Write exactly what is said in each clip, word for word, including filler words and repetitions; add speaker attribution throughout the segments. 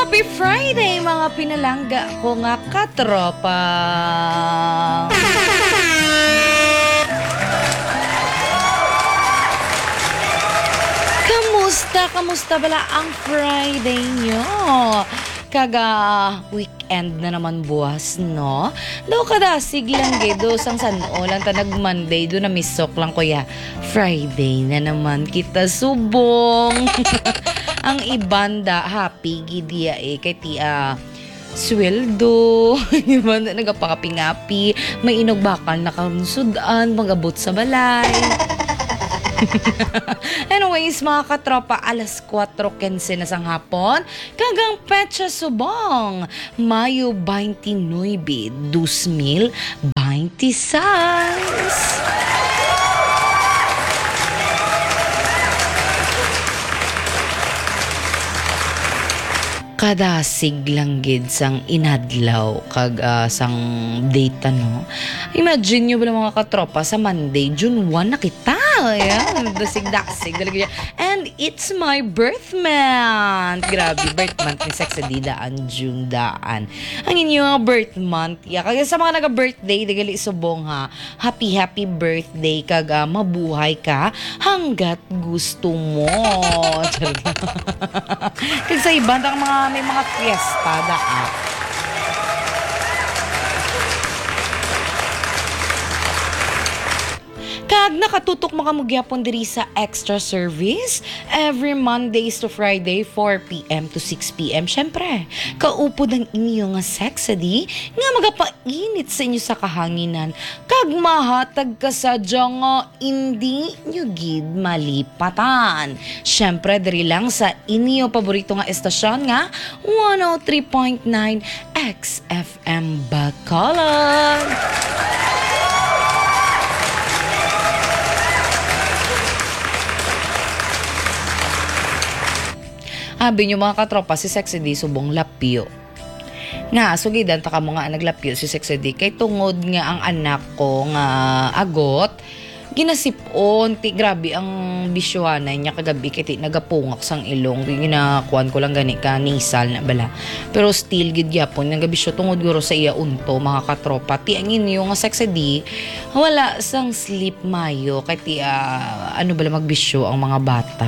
Speaker 1: Happy Friday mga pinalangga ko nga katropa. Kamusta, kamusta bala ang Friday nyo? Kaga weekend na naman buwas, no? Do kada siglang gedo sang San-o lang ta nag-Monday do na misok lang kuya. Friday na naman kita subong. Ang ibanda happy gidia eh kay ti ah, sweldo, ibanda nagapakapi-ngapi, may inog bakal na karusudan, magabot sa balay. Anyways, mga katropa, alas kwatro quince na sang hapon, kagang petsa subong, Mayo twenty-nueve, dos mil veintiséis. Kada siglang gid sang inadlaw kag uh, sang data no. Imagine nyo ba mga katropa sa Monday, June first na kita. Ayan, dasig-dasig talaga. And it's my birth month. Grabe, birth month ni Sex Adidaan, June daan. Ang inyong birth month. Yeah, kaya sa mga naga-birthday, dagali subong ha. Happy, happy birthday kag uh, mabuhay ka hanggat gusto mo. Kag sa iba, ang mga may mga fiesta daan. Kag nakatutok makamugyapon diri sa extra service every Mondays to Friday four p.m. to six p.m. Syempre, kaupod ang inyo nga sexady nga magapainit sa inyo sa kahanginan kag mahatag ka sadya nga hindi nyo gid malipatan. Syempre, diri lang sa inyo paborito nga estasyon nga one oh three point nine X F M Bacolod. Habi nyo mga katropa, si Sexy D subong lapyo. Nga, sugidan ta ka mo nga naglapyo si Sexy D. Kay tungod nga ang anak ko nga agot, ginasipon, ti grabe ang bisyuanay niya kagabi kay ti nagapungak sang ilong. Ginakuan ko lang gani ka nisal na bala. Pero still gid gyapon nga bisyo tungod guro sa iya unto mga katropa. Ti ang inyo nga Sexy D, wala sang sleep mayo kay ti uh, ano bala magbisyo ang mga bata.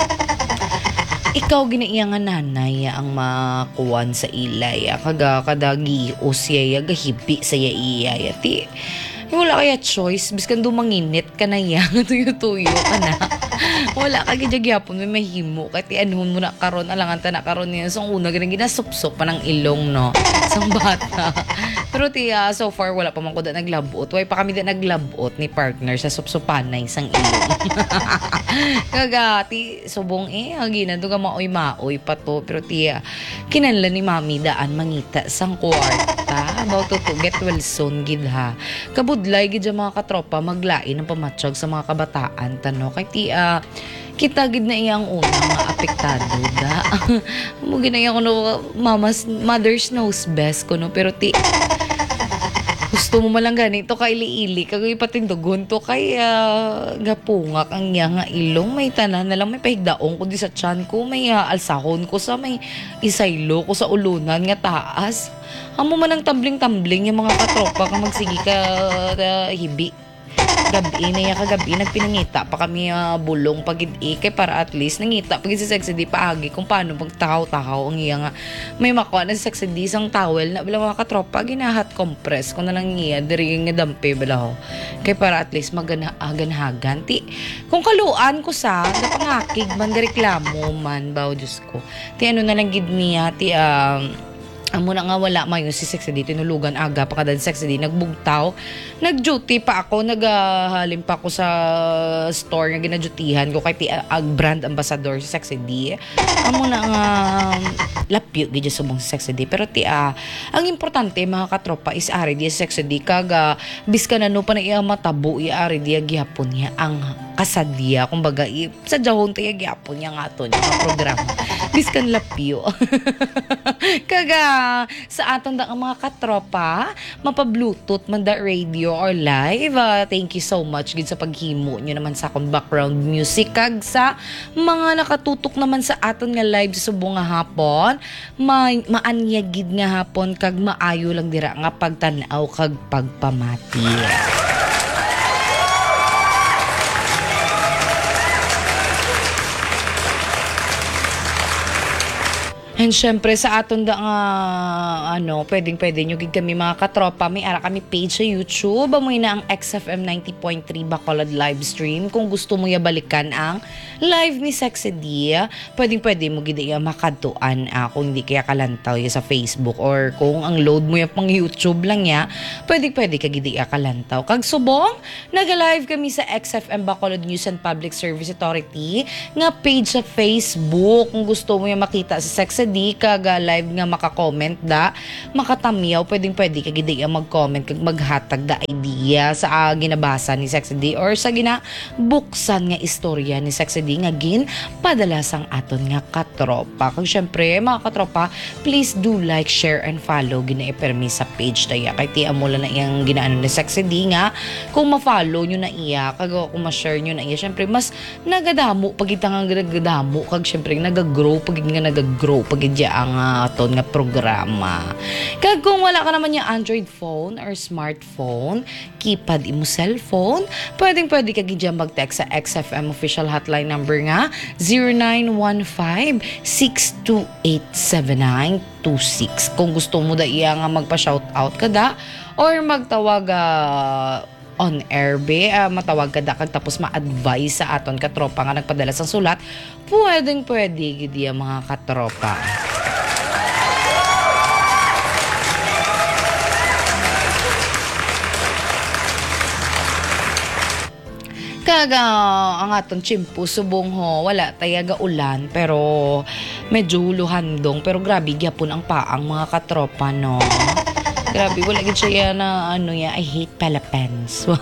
Speaker 1: Ikaw ginaiya nga nanay ang makuwan sa ilay kaga kadagi o siya gahibi sa iya ti wala kaya choice biskan dumanginit ka na ya tuyo-tuyo ka na wala ka gidyapon may mahimo kay anhon mo na karon alangan ta na karon niya so una ganang ginasupsop pa ng ilong no sang bata. Pero tiya, so far wala pa man ko da naglabot. Way pa kami da naglabot ni partner sa supsupanay sang ilong. Kaga ti subong eh agina duga maoy-maoy pa to pero tiya kinanlan ni mami daan mangita sang kwarta about to, to get well soon gid ha. Kabudlay gid mga katropa maglain ng pamatsyag sa mga kabataan tano kay tiya kita gid na iyang unang nga apektado da. Mo ginaya ko no mama's mother's knows best ko no pero ti gusto mo malang ganito kay ili-ili kagay patindugon to kay uh, gapungak ang iya nga ilong may tanan na lang may pahigdaong ko di sa tiyan ko may uh, alsahon ko sa may isaylo ko sa ulunan nga taas amo man ang tambling-tambling yung mga katropa ka magsigi ka uh, hibi gabi na ya kagabi nagpinangita pa kami uh, bulong pagid kay para at least nangita pagid si Sexy D paagi kung paano magtakaw-takaw ang iya nga may makuha na si Sexy D sang towel na bala mga katropa ginahat compress ko na lang iya diri nga dampe bala ho kay para at least maganahagan ti kung kaluan ko sa napangakig man reklamo man baw Diyos ko ti ano na lang gid niya ti um, amo na nga wala mayo si Sexy D tinulugan aga pa kada Sexy D nagbugtaw nag-duty pa ako naghalim pa ako sa store nga ginadutihan ko kay ti ag brand ambassador si Sexy D amo na nga lapyo gid subong si Sexy D pero ti ah, ang importante mga katropa is ari di si Sexy D kaga biska na no pa na iya matabo iya ari di gyapon niya ang kasadya. Kumbaga, i- sa jahon tayo gyapon niya nga to niya nga programa. Biskan lapyo. Kaga, sa aton da ang mga katropa, mapa-bluetooth man da radio or live. Ah, thank you so much gid sa paghimo nyo naman sa akong background music. Kag sa mga nakatutok naman sa aton nga live sa subong nga hapon, ma maanyagid nga hapon kag maayo lang dira nga pagtan-aw kag pagpamati. And syempre sa aton da nga ano, pwedeng pwede nyo gid kami mga katropa, may ara kami page sa YouTube, amoy na ang X F M ninety point three Bacolod live stream. Kung gusto mo ya balikan ang live ni Sexy D, pwedeng pwede mo gid ya makadtuan ah, kung hindi kaya kalantaw ya sa Facebook, or kung ang load mo ya pang YouTube lang ya, pwedeng pwede ka gid ya kalantaw. Kag subong naga-live kami sa X F M Bacolod News and Public Service Authority nga page sa Facebook. Kung gusto mo ya makita sa Sexy di kaga live nga maka-comment da, makatamyaw, pwedeng pwede ka gid mag-comment kag maghatag da idea sa uh, ginabasa ni Sexy D or sa ginabuksan nga istorya ni Sexy D nga gin padala sang aton nga katropa. Kag syempre mga katropa, please do like, share and follow gina i-permi sa page daya kay ti amo na iyang ginaano ni Sexy D nga kung ma-follow nyo na iya kag kung ma-share nyo na iya, syempre mas nagadamo pag itang nga nagadamo kag syempre nagagrow pag nga nagagrow pag idya ang uh, ton nga programa. Kag kung wala ka naman yung Android phone or smartphone, keypad imo cellphone, pwedeng pwede ka gidya mag-text sa X F M official hotline number nga zero nine one five, six two eight, seven nine two six. Kung gusto mo da iya nga magpa-shoutout ka da or magtawag uh, on air be, uh, matawag ka da kag tapos ma-advise sa aton katropa nga nagpadala sang sulat, pwedeng pwede gid ya mga katropa. Kaga ang aton chimpo subong ho, wala tayaga ulan pero medyo luhandong, pero grabe gyapon ang paang mga katropa no. Grabe, wala gid siya na ano ya, I hate Philippines.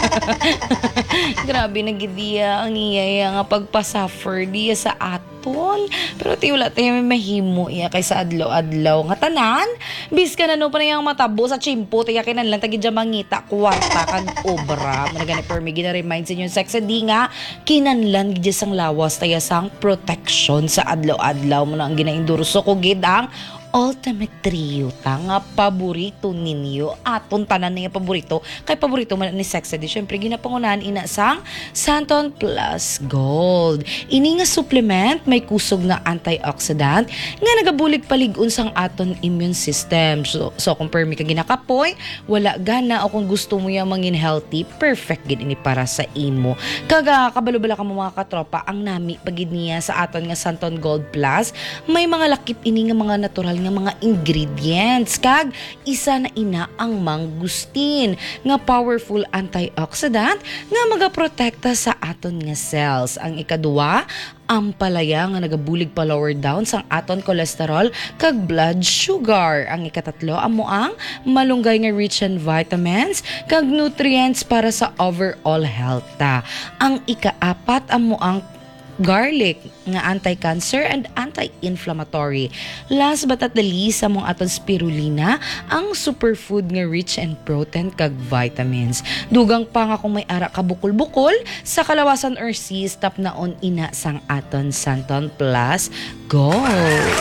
Speaker 1: Grabe na gid diya ang iya nga pagpa-suffer diya sa aton. Pero ti wala tayo may mahimo iya kay sa adlaw-adlaw nga tanan. Bis ka na no pa na yung matabo sa chimpo tiya kinahanglan ta gid mangita kwarta kag obra. Managani per mi gina-remind sa inyo Sexy D nga kinahanglan gid sang lawas tayo sang protection sa adlaw-adlaw mo na ang ginaindurso ko gid ang ultimate trio ta nga paborito ninyo aton tanan nga paborito kay paborito man ni Sexy D. Syempre ginapangunahan ina sang Santon Plus Gold. Ini nga supplement may kusog nga antioxidant nga nagabulig palig-on sang aton immune system. So, so kung permi ka ginakapoy, wala gana o kung gusto mo yang mangin healthy, perfect gid ini para sa imo. Kaga kabalo-bala ka mo mga katropa, ang nami pagid niya sa aton nga Santon Gold Plus, may mga lakip ini nga mga natural nga mga ingredients kag isa na ina ang mangustin nga powerful antioxidant nga magaprotekta sa aton nga cells. Ang ikaduwa, ampalaya nga nagabulig pa lower down sang aton cholesterol kag blood sugar. Ang ikatatlo amo ang malunggay nga rich in vitamins kag nutrients para sa overall health ta. Ang ikaapat amo ang garlic nga anti-cancer and anti-inflammatory. Last but not the least, among aton spirulina, ang superfood nga rich in protein kag vitamins. Dugang pa nga kung may ara ka bukol-bukol sa kalawasan or seas, tap naon ina sang aton Santon Plus Gold.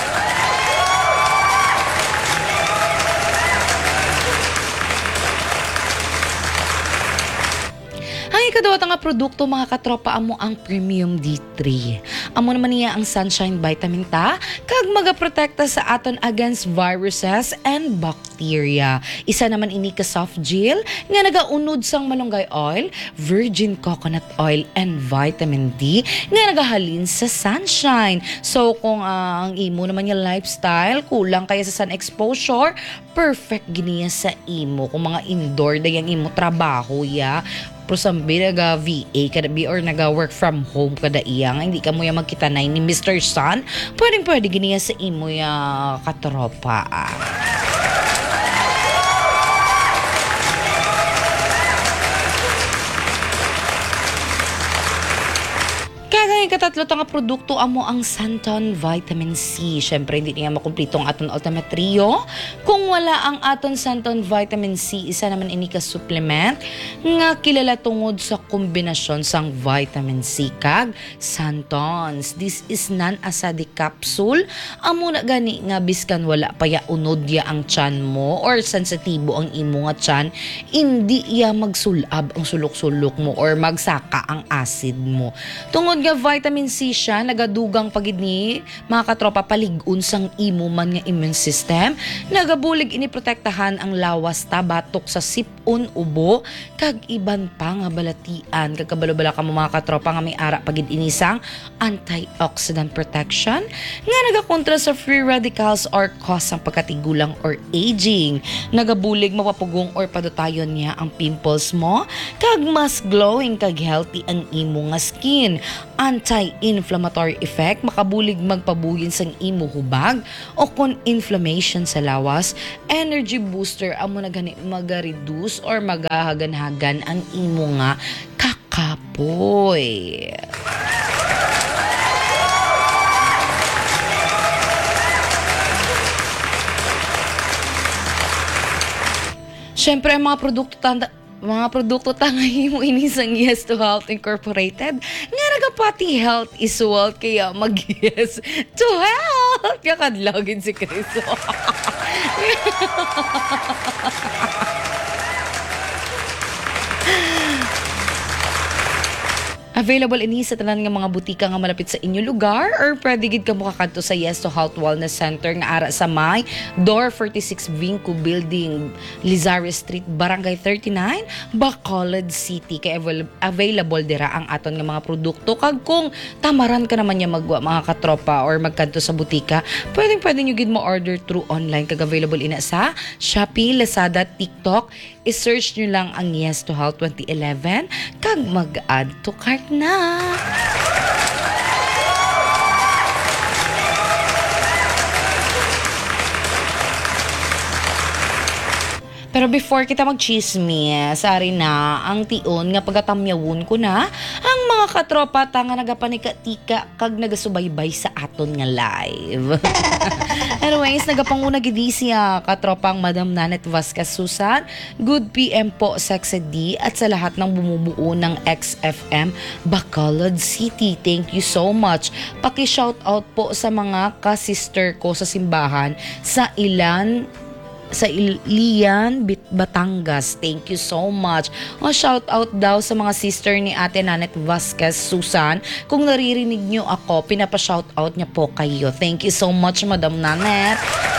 Speaker 1: Ikadawat nga produkto mga katropa amo ang Premium D three. Amo naman niya ang Sunshine Vitamin ta kag magaprotekta sa aton against viruses and bacteria. Isa naman ini ka soft gel nga nagaunod sang malunggay oil, virgin coconut oil and vitamin D nga nagahalin sa sunshine. So kung uh, ang imo naman yung lifestyle kulang kaya sa sun exposure, perfect giniya sa imo. Kung mga indoor dayang imo trabaho ya, prosambi naga V A kada bi or naga work from home kada iya nga hindi ka mo ya magkita na ni Mister Sun, pwedeng pwede giniya sa imo ya katropa. Kaya katatlo nga produkto amo ang Santon Vitamin C. Syempre, hindi niya makumpleto ang aton ultimate trio. Kung wala ang aton Santon Vitamin C, isa naman ini ka supplement nga kilala tungod sa kombinasyon sang vitamin C kag Santons. This is non-acidic capsule. Amo na gani nga biskan wala pa ya unod ya ang tiyan mo or sensitibo ang imo nga tiyan, hindi ya magsulab ang sulok-sulok mo or magsaka ang acid mo. Tungod nga vitamin C siya, nagadugang pagid ni mga katropa palig-un sang imo man nga immune system, nagabulig ini protektahan ang lawas ta batok sa sipon ubo kag iban pa nga balatian kag kabalo-bala ka mo mga katropa nga may ara pagid inisang antioxidant protection nga nagakontra sa free radicals or cause ang pagkatigulang or aging, nagabulig mapapugong or padutayon niya ang pimples mo kag mas glowing kag healthy ang imo nga skin. Anti-inflammatory effect, makabulig magpabuyin sang imo hubag o kon inflammation sa lawas. Energy booster, amo na gani maga-reduce or magahagan-hagan ang imo nga kakapoy. Siyempre, ang mga produkto tanda mga produkto tangay mo inisang Yes to Health Incorporated nga nagapati health is wealth kaya mag yes to health kaya kadlogin si Chris. Available ini sa tanan nga mga butika nga malapit sa inyo lugar or pwede gid ka makakadto sa Yes to Health Wellness Center nga ara sa may Door forty-six Vinco Building, Lizario Street, Barangay thirty-nine, Bacolod City. Kay available dira ang aton nga mga produkto kag kung tamaran ka naman niya magwa mga katropa or magkadto sa butika, pwedeng pwede nyo gid mo order through online kag available ina sa Shopee, Lazada, TikTok. I-search nyo lang ang Yes to Health twenty eleven kag mag-add to cart na. Pero before kita mag-chismis, sari na ang tion nga pagatamyawon ko na ang mga katropa ta nga nagapanika-tika kag nagasubaybay sa aton nga live. Anyways, nagapanguna gidi siya katropang Madam Nanet Vasquez Susan. Good P M po Sexy D at sa lahat ng bumubuo ng X F M Bacolod City. Thank you so much. Paki-shout out po sa mga ka-sister ko sa simbahan sa ilan sa Ilian, Batangas. Thank you so much. O, shout out daw sa mga sister ni Ate Nanet Vasquez Susan. Kung naririnig nyo ako, pinapa-shout out niya po kayo. Thank you so much, Madam Nanet.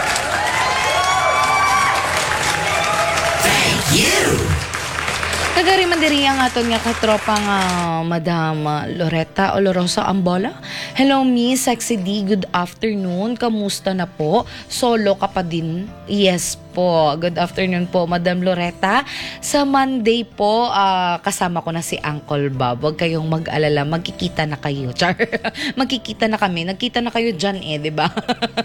Speaker 1: Thank you! Kagari man diri ang aton nga katropang uh, Madam Loretta Olorosa Ambola. Hello, Miss Sexy D. Good afternoon. Kamusta na po? Solo ka pa din? Yes po. Good afternoon po, Madam Loretta. Sa Monday po, uh, kasama ko na si Uncle Bob. Huwag kayong mag-alala. Magkikita na kayo. Char. Magkikita na kami. Nagkita na kayo dyan eh, di ba?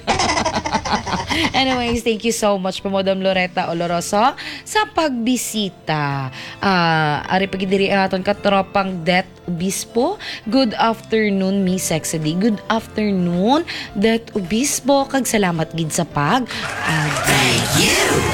Speaker 1: Anyways, thank you so much po, Madam Loretta Oloroso, sa pagbisita. Uh, ari pagidiri ang aton katropang Det Obispo. Good afternoon, Miss Sexy D. Good afternoon, Det Obispo. Kag salamat gid sa pag. Uh, thank you!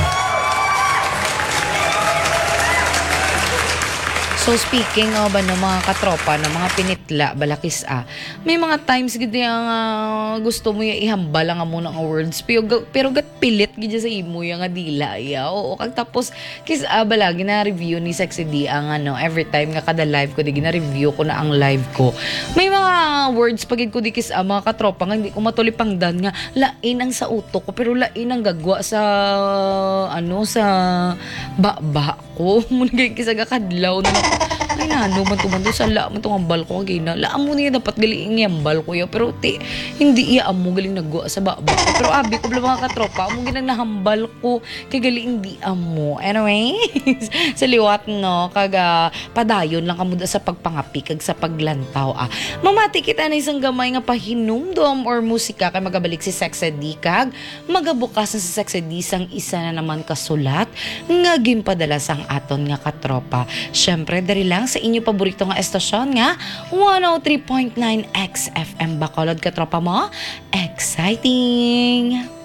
Speaker 1: So speaking of ano, mga katropa na mga pinitla, balakis ah, may mga times gid yang uh, gusto mo yung ihambal nga muna ang words pero, pero gat pilit gid sa imo yung nga dila ya. Oo, kag tapos kis ah, bala gina-review ni Sexy D ang ano every time nga kada live ko di gina-review ko na ang live ko. May mga words pagid ko di kis ah, mga katropa nga hindi ko matulipang dan nga lain ang sa utok ko pero lain ang gagwa sa ano sa ba-ba ko. Muna kay kisaga kadlaw na ay na, no, mantumando sa la, mantungambal ko kagay na. Laam mo niya dapat galing ngambal ko yun. Pero ti, hindi iya mo galing nagwa sa baba. Pero abi ko mga katropa, mo ginang nahambal ko kay galing hindi amo. Anyways, sa liwat no, kaga padayon lang kamuda sa pagpangapi kag sa paglantaw ah. Mamati kita na isang gamay nga pahinumdom or musika kay magabalik si Sexy D kag magabukas na si Sexy D sang isa na naman kasulat nga ginpadala sang aton nga katropa. Syempre dari lang lang sa inyo paborito nga estasyon nga one oh three point nine X F M Bacolod, katropa mo. Exciting!